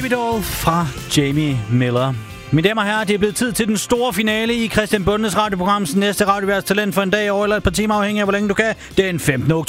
Baby Doll fra Jamie Miller. Mine damer og herrer, det er blevet tid til den store finale i Christian Bondes radioprograms næste radioværtstalent for en dag over eller et par timer, afhængig af hvor længe du kan. Den 15. oktober.